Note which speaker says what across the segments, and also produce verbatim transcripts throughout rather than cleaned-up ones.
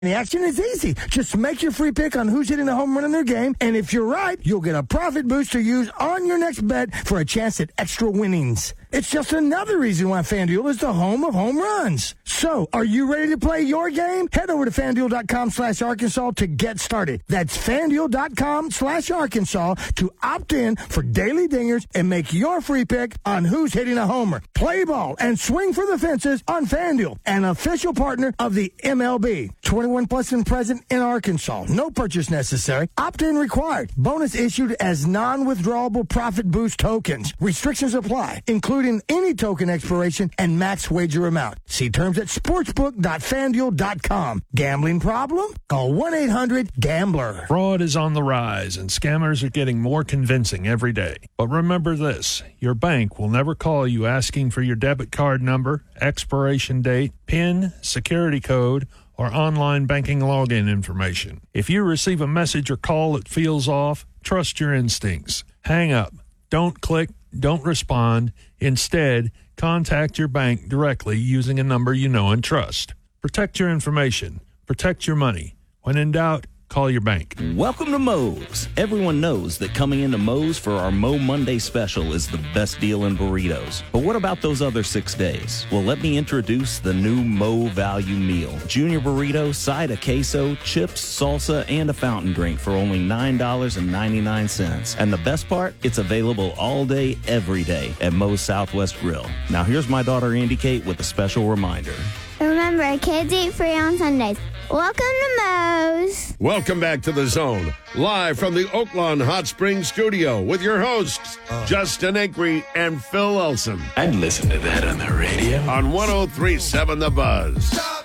Speaker 1: The action is easy. Just make your free pick on who's hitting the home run in their game, and if you're right, you'll get a profit boost to use on your next bet for a chance at extra winnings. It's just another reason why FanDuel is the home of home runs. So, are you ready to play your game? Head over to FanDuel.com slash Arkansas to get started. That's FanDuel.com slash Arkansas to opt in for daily dingers and make your free pick on who's hitting a homer. Play ball and swing for the fences on FanDuel, an official partner of the M L B. twenty-one plus and present in Arkansas. No purchase necessary. Opt-in required. Bonus issued as non-withdrawable profit boost tokens. Restrictions apply, including any token expiration and max wager amount. See terms at sportsbook dot fanduel dot com. Gambling problem? Call one eight hundred gambler.
Speaker 2: Fraud is on the rise, and scammers are getting more convincing every day. But remember this, your bank will never call you asking for your debit card number, expiration date, PIN, security code, or online banking login information. If you receive a message or call that feels off, trust your instincts. Hang up. Don't click. Don't respond. Instead, contact your bank directly using a number you know and trust. Protect your information. Protect your money. When in doubt, call your bank.
Speaker 3: Welcome to Moe's. Everyone knows that coming into Moe's for our Mo Monday special is the best deal in burritos. But what about those other six days? Well, let me introduce the new Mo Value Meal. Junior burrito, side of queso, chips, salsa, and a fountain drink for only nine dollars and ninety-nine cents. And the best part? It's available all day, every day at Moe's Southwest Grill. Now here's my daughter Andy Kate with a special reminder.
Speaker 4: Remember, kids eat free on Sundays. Welcome to Moe's.
Speaker 5: Welcome back to The Zone, live from the Oaklawn Hot Springs studio with your hosts, Justin Acree and Phil Elson.
Speaker 6: I'd listen to that on the radio.
Speaker 5: On one oh three point seven The Buzz.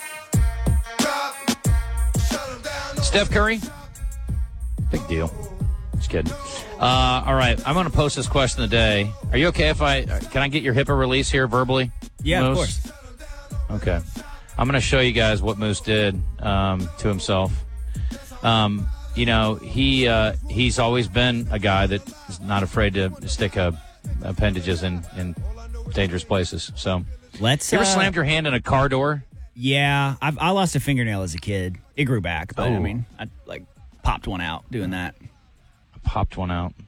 Speaker 7: Steph Curry? Big deal. Just kidding. Uh, all right, I'm going to post this question of the day. Are you okay if I, can I get your HIPAA release here verbally?
Speaker 8: Yeah,
Speaker 7: Moose?
Speaker 8: of course.
Speaker 7: Okay. I'm going to show you guys what Moose did um, to himself. Um, you know, he uh, he's always been a guy that is not afraid to stick uh, appendages in, in dangerous places. So,
Speaker 8: let's.
Speaker 7: You ever
Speaker 8: uh,
Speaker 7: slammed your hand in a car door?
Speaker 8: Yeah, I've, I lost a fingernail as a kid. It grew back, but
Speaker 7: Oh.
Speaker 8: I mean, I like popped one out doing that.
Speaker 7: I popped one out.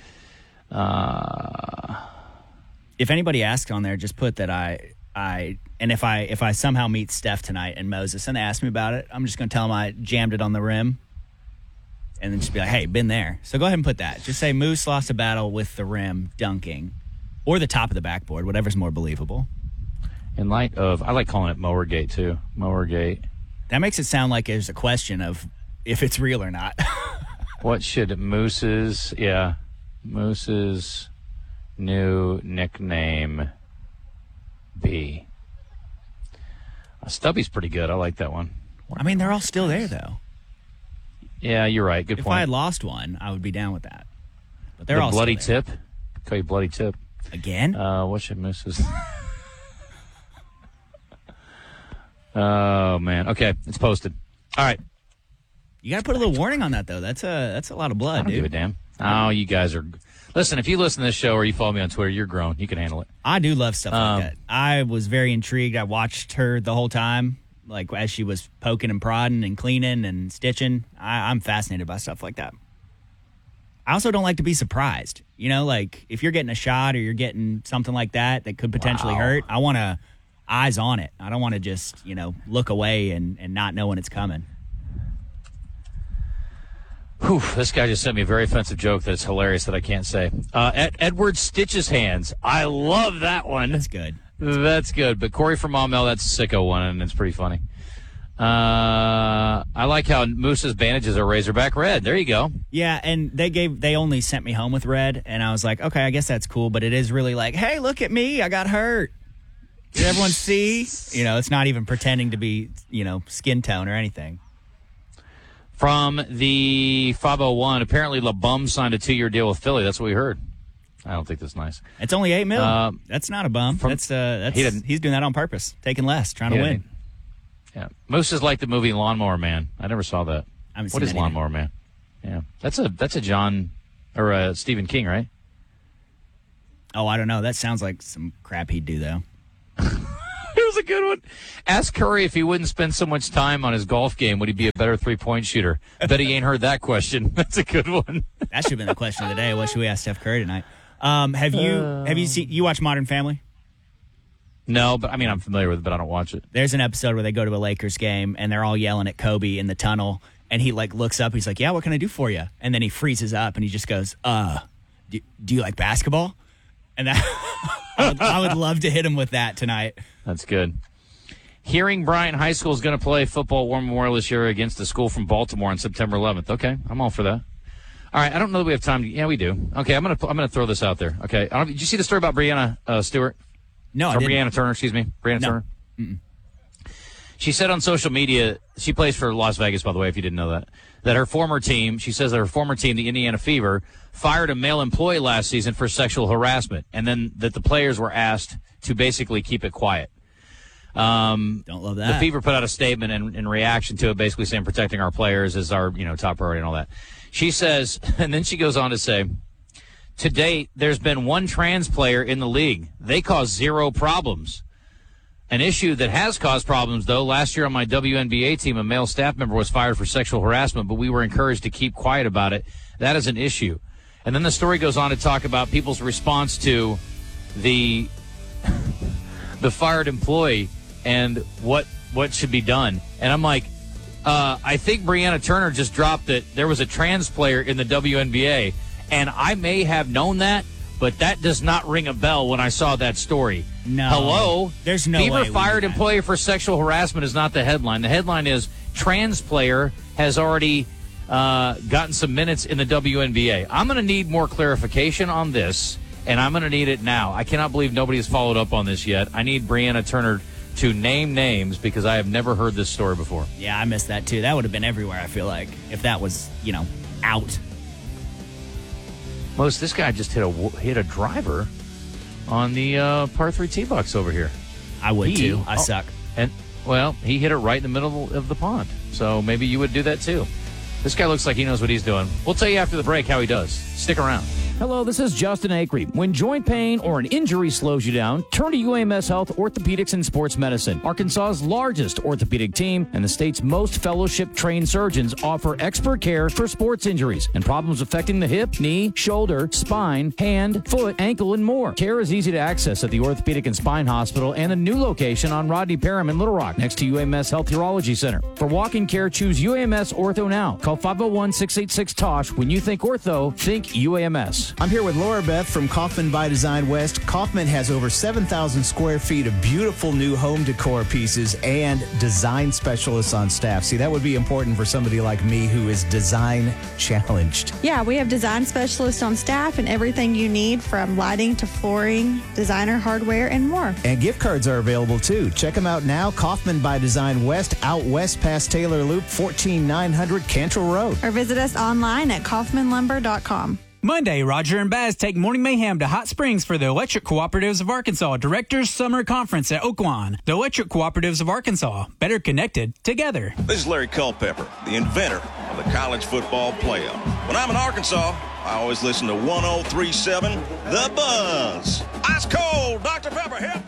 Speaker 7: Uh,
Speaker 8: if anybody asks on there, just put that I. I and if I if I somehow meet Steph tonight and Moses and they ask me about it, I'm just going to tell them I jammed it on the rim, and then just be like, "Hey, been there." So go ahead and put that. Just say Moose lost a battle with the rim dunking, or the top of the backboard, whatever's more believable.
Speaker 7: in light of, I like calling it Mowergate too. Mowergate.
Speaker 8: That makes it sound like there's a question of if it's real or not.
Speaker 7: What should Moose's yeah Moose's new nickname be? Uh, Stubby's pretty good. I like that one.
Speaker 8: I mean, they're all still there, though.
Speaker 7: Yeah, you're right. Good
Speaker 8: if
Speaker 7: point.
Speaker 8: If I had lost one, I would be down with that. But they're
Speaker 7: the
Speaker 8: all
Speaker 7: bloody
Speaker 8: still
Speaker 7: tip. Call you bloody tip
Speaker 8: again.
Speaker 7: Uh, what should Moose's? Oh man. Okay, it's posted. All right.
Speaker 8: You got to put a little warning on that, though. That's a that's a lot of blood,
Speaker 7: I don't
Speaker 8: dude.
Speaker 7: give a damn. Oh, you guys are. Listen, if you listen to this show or you follow me on Twitter, you're grown. You can handle it.
Speaker 8: I do love stuff
Speaker 7: Um,
Speaker 8: like that. I was very intrigued. I watched her the whole time, like as she was poking and prodding and cleaning and stitching. I, I'm fascinated by stuff like that. I also don't like to be surprised. You know, like if you're getting a shot or you're getting something like that that could potentially
Speaker 7: Wow.
Speaker 8: hurt, I want to eyes on it. I don't want to just, you know, look away and, and not know when it's coming.
Speaker 7: Whew, this guy just sent me a very offensive joke that's hilarious that I can't say. Uh, Ed- Edward Stitches Hands. I love that one.
Speaker 8: That's good.
Speaker 7: That's good. But Corey from Maumelle, that's a sicko one, and it's pretty funny. Uh, I like how Moose's bandages are Razorback red. There you go.
Speaker 8: Yeah, and they gave they only sent me home with red, and I was like, okay, I guess that's cool, but it is really like, hey, look at me, I got hurt. Did everyone see? You know, it's not even pretending to be, you know, skin tone or anything.
Speaker 7: From the five oh one, apparently LeBum signed a two-year deal with Philly. That's what we heard. I don't think that's nice.
Speaker 8: It's only eight mil.
Speaker 7: Uh,
Speaker 8: that's not a bum.
Speaker 7: from-
Speaker 8: that's uh, that's
Speaker 7: he didn't-
Speaker 8: he's doing that on purpose, taking less, trying to
Speaker 7: Yeah,
Speaker 8: win.
Speaker 7: Yeah, Moose is like the movie Lawnmower Man. I never saw that.
Speaker 8: I haven't
Speaker 7: What
Speaker 8: seen
Speaker 7: is
Speaker 8: that either.
Speaker 7: Lawnmower Man? Yeah, that's a that's a John or a Stephen King, right?
Speaker 8: Oh, I don't know. That sounds like some crap he'd do, though.
Speaker 7: Who was a good one. Ask Curry if he wouldn't spend so much time on his golf game, would he be a better three-point shooter? I bet he ain't heard that question. That's a good one.
Speaker 8: That should have been the question of the day. What should we ask Steph Curry tonight? Um, have you uh, have you seen you watch Modern Family?
Speaker 7: No, but I mean I'm familiar with it, but I don't watch it.
Speaker 8: There's an episode where they go to a Lakers game and they're all yelling at Kobe in the tunnel, and he like looks up. He's like, "Yeah, what can I do for you?" And then he freezes up and he just goes, "Uh, do, do you like basketball?" And that I, would, I would love to hit him with that tonight.
Speaker 7: That's good. Hearing Bryant High School is going to play football War Memorial this year against a school from Baltimore on September eleventh. Okay, I'm all for that. All right, I don't know that we have time. To, yeah, we do. Okay, I'm gonna I'm gonna throw this out there. Okay, I don't, did you see the story about Breanna uh, Stewart?
Speaker 8: No, I
Speaker 7: or
Speaker 8: didn't.
Speaker 7: Breanna Turner, excuse me. Breanna
Speaker 8: no.
Speaker 7: Turner.
Speaker 8: Mm-mm.
Speaker 7: She said on social media, she plays for Las Vegas, by the way, if you didn't know that, that her former team, she says that her former team, the Indiana Fever, fired a male employee last season for sexual harassment, and then that the players were asked to basically keep it quiet. Um,
Speaker 8: Don't love that.
Speaker 7: The Fever put out a statement in, in reaction to it, basically saying protecting our players is our, you know, top priority and all that. She says, and then she goes on to say, to date, there's been one trans player in the league. They cause zero problems. An issue that has caused problems, though, last year on my W N B A team, a male staff member was fired for sexual harassment, but we were encouraged to keep quiet about it. That is an issue. And then the story goes on to talk about people's response to the the fired employee and what what should be done. And I'm like, uh, I think Breanna Turner just dropped that there was a trans player in the W N B A, and I may have known that, but that does not ring a bell when I saw that story.
Speaker 8: No.
Speaker 7: Hello?
Speaker 8: There's no
Speaker 7: Fever
Speaker 8: way we
Speaker 7: fired
Speaker 8: do that.
Speaker 7: employee for sexual harassment is not the headline. The headline is trans player has already uh, gotten some minutes in the W N B A. I'm going to need more clarification on this, and I'm going to need it now. I cannot believe nobody has followed up on this yet. I need Breanna Turner to name names because I have never heard this story before.
Speaker 8: Yeah, I missed that too. That would have been everywhere, I feel like, if that was, you know, out.
Speaker 7: Most this guy just hit a hit a driver on the uh, par three tee box over here.
Speaker 8: I would
Speaker 7: he,
Speaker 8: too. I
Speaker 7: oh,
Speaker 8: suck.
Speaker 7: And well, he hit it right in the middle of the pond. So maybe you would do that too. This guy looks like he knows what he's doing. We'll tell you after the break how he does. Stick around.
Speaker 9: Hello, this is Justin Acree. When joint pain or an injury slows you down, turn to U A M S Health Orthopedics and Sports Medicine. Arkansas's largest orthopedic team and the state's most fellowship-trained surgeons offer expert care for sports injuries and problems affecting the hip, knee, shoulder, spine, hand, foot, ankle, and more. Care is easy to access at the Orthopedic and Spine Hospital and a new location on Rodney Parham in Little Rock next to U A M S Health Urology Center. For walk-in care, choose U A M S Ortho now. Call five oh one, six eight six, T O S H. When you think ortho, think U A M S.
Speaker 10: I'm here with Laura Beth from Kaufman by Design West. Kaufman has over seven thousand square feet of beautiful new home decor pieces and design specialists on staff. See, that would be important for somebody like me who is design challenged.
Speaker 11: Yeah, we have design specialists on staff and everything you need from lighting to flooring, designer hardware, and more.
Speaker 10: And gift cards are available too. Check them out now. Kaufman by Design West, out west past Taylor Loop, fourteen nine hundred Cantrell Road.
Speaker 11: Or visit us online at kaufman lumber dot com.
Speaker 12: Monday, Roger and Baz take Morning Mayhem to Hot Springs for the Electric Cooperatives of Arkansas Directors Summer Conference at Oaklawn. The Electric Cooperatives of Arkansas, better connected together.
Speaker 13: This is Larry Culpepper, the inventor of the college football playoff. When I'm in Arkansas, I always listen to one oh three point seven The Buzz. Ice cold, Doctor Pepper, hip.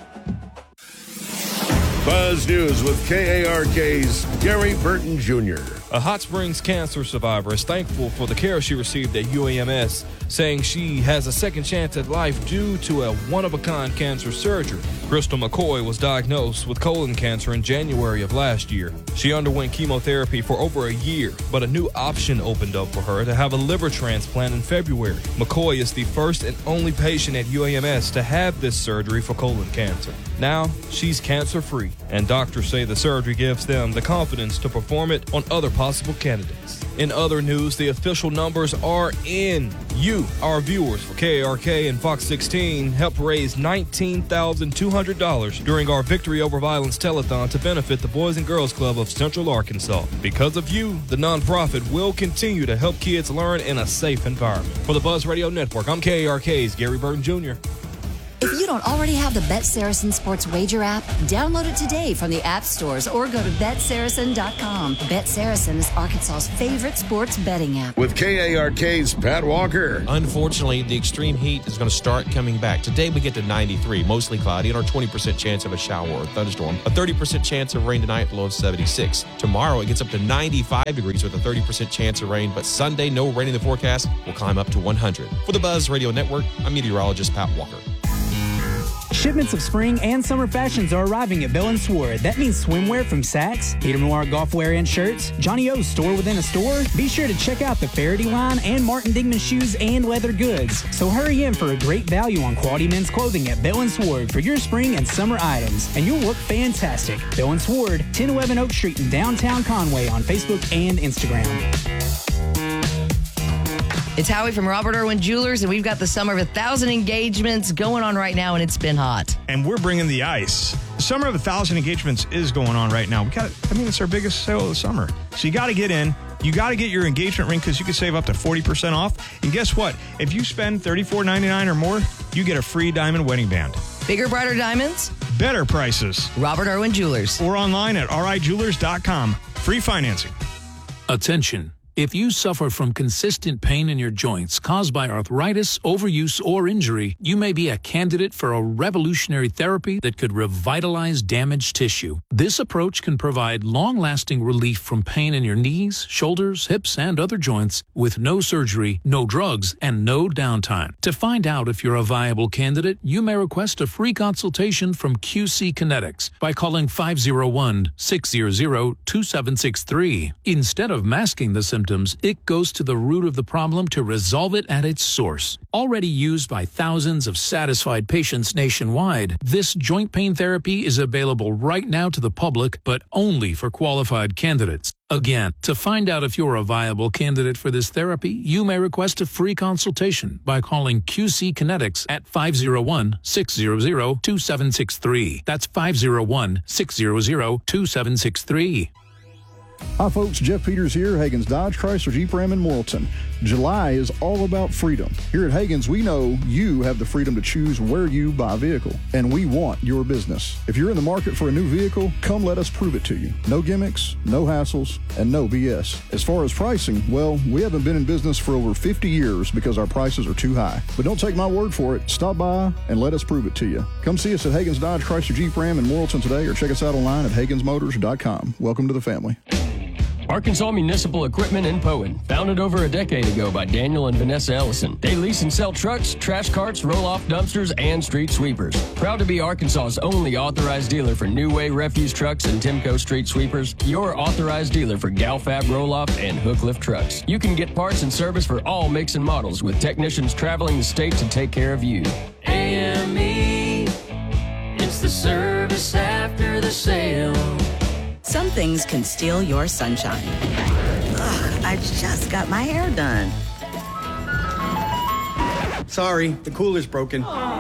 Speaker 5: Buzz News with K A R K's Gary Burton Junior
Speaker 14: A Hot Springs cancer survivor is thankful for the care she received at U A M S, saying she has a second chance at life due to a one-of-a-kind cancer surgery. Crystal McCoy was diagnosed with colon cancer in January of last year. She underwent chemotherapy for over a year, but a new option opened up for her to have a liver transplant in February. McCoy is the first and only patient at U A M S to have this surgery for colon cancer. Now, she's cancer-free, and doctors say the surgery gives them the confidence to perform it on other possible candidates. In other news, the official numbers are in. You, our viewers for K A R K and Fox sixteen, helped raise nineteen thousand two hundred dollars during our Victory Over Violence telethon to benefit the Boys and Girls Club of Central Arkansas. Because of you, the nonprofit will continue to help kids learn in a safe environment. For the Buzz Radio Network, I'm K A R K's Gary Burton Junior
Speaker 15: If you don't already have the Bet Saracen Sports Wager app, download it today from the app stores or go to bet saracen dot com. Bet Saracen is Arkansas's favorite sports betting app.
Speaker 5: With K A R K's Pat Walker.
Speaker 16: Unfortunately, the extreme heat is going to start coming back. Today we get to ninety-three, mostly cloudy, and our twenty percent chance of a shower or thunderstorm. A thirty percent chance of rain tonight, low of seventy-six. Tomorrow it gets up to ninety-five degrees with a thirty percent chance of rain, but Sunday, no rain in the forecast, will climb up to one hundred. For the Buzz Radio Network, I'm meteorologist Pat Walker.
Speaker 12: Shipments of spring and summer fashions are arriving at Bill and Sword. That means swimwear from Saks, Peter Noir golfwear and shirts, Johnny O's store within a store. Be sure to check out the Faraday line and Martin Dingman shoes and leather goods. So hurry in for a great value on quality men's clothing at Bill and Sword for your spring and summer items, and you'll look fantastic. Bill and Sword, ten eleven Oak Street in downtown Conway on Facebook and Instagram.
Speaker 17: It's Howie from Robert Irwin Jewelers, and we've got the Summer of a Thousand engagements going on right now, and it's been hot.
Speaker 18: And we're bringing the ice. The Summer of a Thousand engagements is going on right now. We got, I mean, it's our biggest sale of the summer. So you got to get in. You got to get your engagement ring because you can save up to forty percent off. And guess what? If you spend thirty-four ninety-nine or more, you get a free diamond wedding band.
Speaker 17: Bigger, brighter diamonds?
Speaker 18: Better prices.
Speaker 17: Robert Irwin Jewelers.
Speaker 18: Or online at r i jewelers dot com. Free financing.
Speaker 19: Attention. If you suffer from consistent pain in your joints caused by arthritis, overuse, or injury, you may be a candidate for a revolutionary therapy that could revitalize damaged tissue. This approach can provide long-lasting relief from pain in your knees, shoulders, hips, and other joints with no surgery, no drugs, and no downtime. To find out if you're a viable candidate, you may request a free consultation from Q C Kinetics by calling five oh one, six hundred, two seven six three. Instead of masking the symptoms, it goes to the root of the problem to resolve it at its source. Already used by thousands of satisfied patients nationwide, this joint pain therapy is available right now to the public, but only for qualified candidates. Again, to find out if you're a viable candidate for this therapy, you may request a free consultation by calling Q C Kinetics at five oh one, six hundred, two seven six three. That's five oh one, six hundred, two seven six three.
Speaker 20: Hi folks, Jeff Peters here, Hagen's Dodge, Chrysler, Jeep, Ram in Morrilton. July is all about freedom. Here at Hagen's, we know you have the freedom to choose where you buy a vehicle, and we want your business. If you're in the market for a new vehicle, come let us prove it to you. No gimmicks, no hassles, and no B S. As far as pricing, well, we haven't been in business for over fifty years because our prices are too high. But don't take my word for it. Stop by and let us prove it to you. Come see us at Hagen's Dodge, Chrysler, Jeep, Ram in Morrilton today, or check us out online at Hagens Motors dot com. Welcome to the family.
Speaker 21: Arkansas Municipal Equipment in Poen, founded over a decade ago by Daniel and Vanessa Ellison. They lease and sell trucks, trash carts, roll-off dumpsters, and street sweepers. Proud to be Arkansas's only authorized dealer for New Way refuse trucks and Timco street sweepers, your authorized dealer for Galfab roll-off and hook lift trucks. You can get parts and service for all makes and models with technicians traveling the state to take care of you.
Speaker 22: A M E, it's the service after the sale.
Speaker 23: Some things can steal your sunshine. Ugh, I just got my hair done.
Speaker 24: Sorry, the cooler's broken.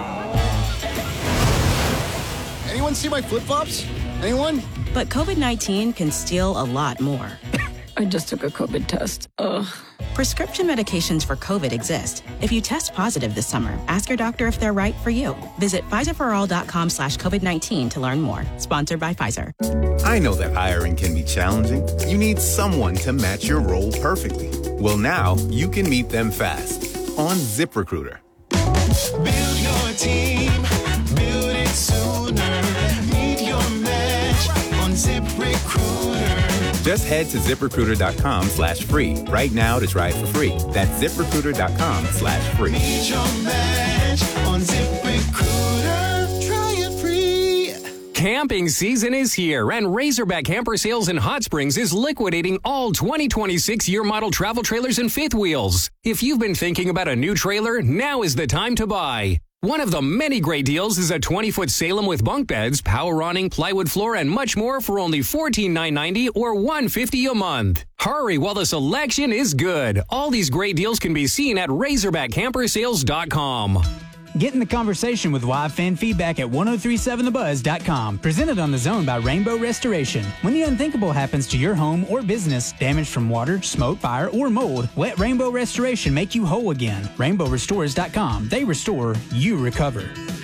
Speaker 24: Anyone see my flip-flops? Anyone?
Speaker 23: But COVID nineteen can steal a lot more.
Speaker 22: I just took a COVID test. Ugh.
Speaker 23: Prescription medications for COVID exist. If you test positive this summer, ask your doctor if they're right for you. Visit Pfizer for all dot com slash COVID nineteen to learn more. Sponsored by Pfizer.
Speaker 25: I know that hiring can be challenging. You need someone to match your role perfectly. Well, now you can meet them fast on ZipRecruiter.
Speaker 22: Build your team, build it sooner. Meet your match on ZipRecruiter.
Speaker 25: Just head to ZipRecruiter dot com slash free right now to try it for free. That's ZipRecruiter dot com slash free.
Speaker 22: Meet your match on ZipRecruiter. Try it free.
Speaker 26: Camping season is here, and Razorback Camper Sales in Hot Springs is liquidating all twenty twenty-six year model travel trailers and fifth wheels. If you've been thinking about a new trailer, now is the time to buy. One of the many great deals is a twenty-foot Salem with bunk beds, power awning, plywood floor, and much more for only fourteen thousand nine hundred ninety dollars or one hundred fifty dollars a month. Hurry while the selection is good. All these great deals can be seen at Razorback Camper Sales dot com.
Speaker 12: Get in the conversation with live fan feedback at ten thirty-seven the buzz dot com. Presented on The Zone by Rainbow Restoration. When the unthinkable happens to your home or business, damage from water, smoke, fire, or mold, let Rainbow Restoration make you whole again. rainbow restores dot com. They restore, you recover.